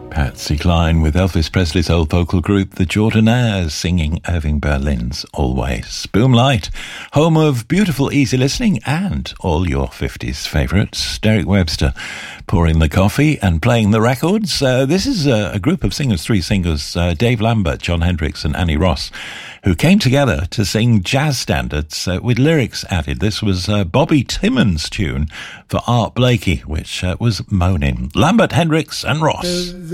Patsy Cline with Elvis Presley's old vocal group, the Jordanaires, singing Irving Berlin's Always. Boomlight, home of beautiful, easy listening and all your 50s favourites. Derek Webster pouring the coffee and playing the records. This is a group of singers, three singers, Dave Lambert, Jon Hendricks and Annie Ross, who came together to sing jazz standards with lyrics added. This was Bobby Timmons' tune for Art Blakey, which was Moanin'. Lambert, Hendricks and Ross.